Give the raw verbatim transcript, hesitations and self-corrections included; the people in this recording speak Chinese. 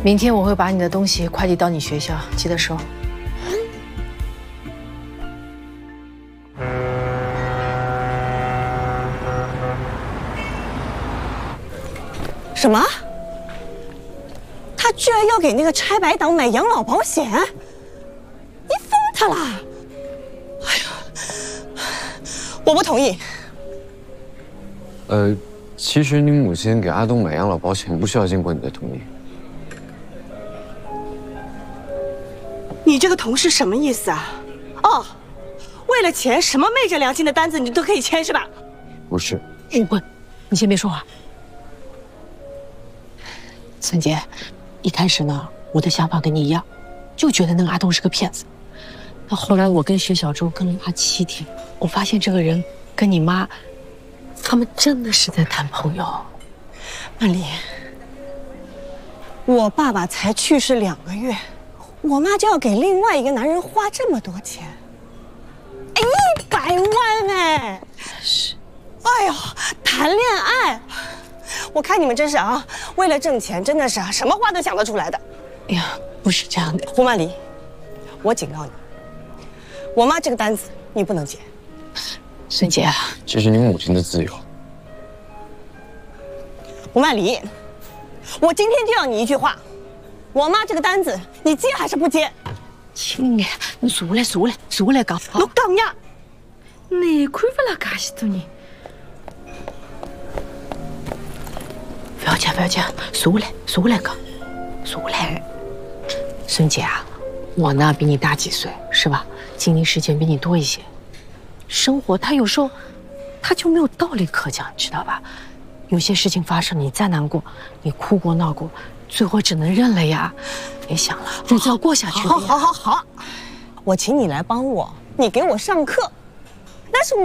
明天我会把你的东西快递到你学校，记得收。 什么？他居然要给那个拆白党买养老保险？你疯他了！哎呀，我不同意。 呃，其实你母亲给阿东买养老保险不需要经过你的同意。 你这个同事什么意思啊？哦，为了钱，什么昧着良心的单子你都可以签是吧？ 不是。 误会，你先别说话。孙姐，一开始呢，我的想法跟你一样，就觉得那个阿东是个骗子。那后来我跟薛小周跟了他七天，我发现这个人跟你妈，他们真的是在谈朋友。 曼丽，我爸爸才去世两个月，我妈就要给另外一个男人花这么多钱，一百万哎！ 是。 哎呦，谈恋爱，我看你们真是啊，为了挣钱，真的是啊，什么话都想得出来的。 哎呀，不是这样的， 胡曼丽，我警告你，我妈这个单子你不能接。 孙姐啊， 这是你母亲的自由。 胡曼丽，我今天就要你一句话，我妈这个单子你接还是不接？ 亲爱，你坐来坐来坐来讲。 我讲呀， 你看不啦，介许多人。不要紧，不要紧，坐来坐来讲，坐来。孙姐啊，我呢比你大几岁，是吧？经历时间比你多一些。生活它有时候，它就没有道理可讲，知道吧？有些事情发生，你再难过，你哭过闹过，最后只能认了呀。别想了，日子要过下去。 好，好，好，好，我请你来帮我，你给我上课，那是我。